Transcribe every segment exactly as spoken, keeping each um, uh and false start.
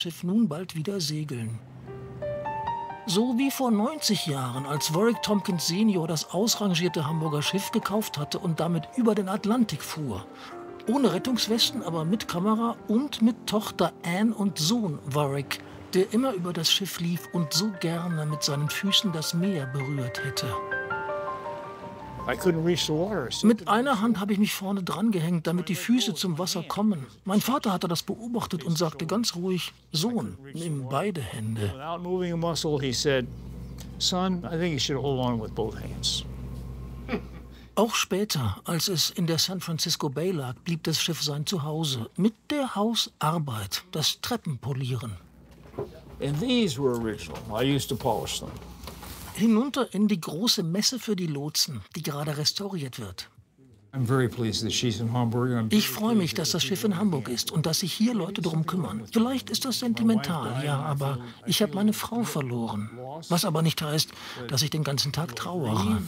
Schiff nun bald wieder segeln. So wie vor neunzig Jahren, als Warwick Tompkins Senior das ausrangierte Hamburger Schiff gekauft hatte und damit über den Atlantik fuhr. Ohne Rettungswesten, aber mit Kamera und mit Tochter Anne und Sohn Warwick, der immer über das Schiff lief und so gerne mit seinen Füßen das Meer berührt hätte. Mit einer Hand habe ich mich vorne dran gehängt, damit die Füße zum Wasser kommen. Mein Vater hatte das beobachtet und sagte ganz ruhig: Sohn, nimm beide Hände. Auch später, als es in der San Francisco Bay lag, blieb das Schiff sein Zuhause. Mit der Hausarbeit, das Treppenpolieren. And these were original. I used to polish them. Hinunter in die große Messe für die Lotsen, die gerade restauriert wird. Ich freue mich, dass das Schiff in Hamburg ist und dass sich hier Leute darum kümmern. Vielleicht ist das sentimental, ja, aber ich habe meine Frau verloren. Was aber nicht heißt, dass ich den ganzen Tag trauere.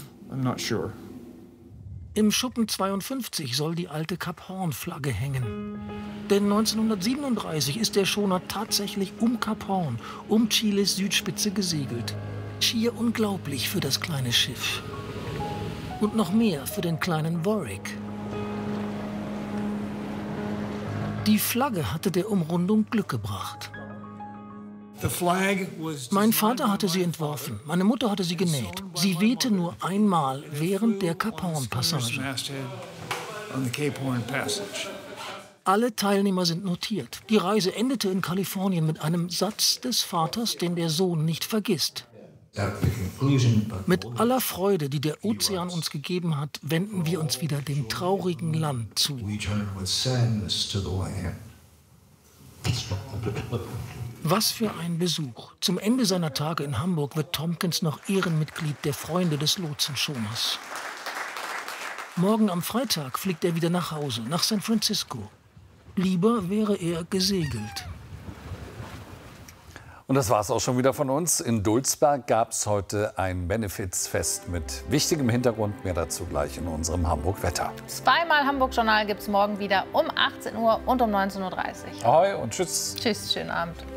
Im Schuppen zweiundfünfzig soll die alte Kap Horn-Flagge hängen. Denn neunzehnhundertsiebenunddreißig ist der Schoner tatsächlich um Kap Horn, um Chiles Südspitze gesegelt. Schier unglaublich für das kleine Schiff. Und noch mehr für den kleinen Warwick. Die Flagge hatte der Umrundung Glück gebracht. Mein Vater hatte sie entworfen, meine Mutter hatte sie genäht. Sie wehte nur einmal während der Kap Horn-Passage. Alle Teilnehmer sind notiert. Die Reise endete in Kalifornien mit einem Satz des Vaters, den der Sohn nicht vergisst. Mit aller Freude, die der Ozean uns gegeben hat, wenden wir uns wieder dem traurigen Land zu. Was für ein Besuch. Zum Ende seiner Tage in Hamburg wird Tompkins noch Ehrenmitglied der Freunde des Lotsenschoners. Morgen am Freitag fliegt er wieder nach Hause, nach San Francisco. Lieber wäre er gesegelt. Und das war es auch schon wieder von uns. In Dulsberg gab es heute ein Benefizfest mit wichtigem Hintergrund. Mehr dazu gleich in unserem Hamburg-Wetter. Zweimal Hamburg-Journal gibt es morgen wieder um achtzehn Uhr und um neunzehn Uhr dreißig. Ahoi und tschüss. Tschüss, schönen Abend.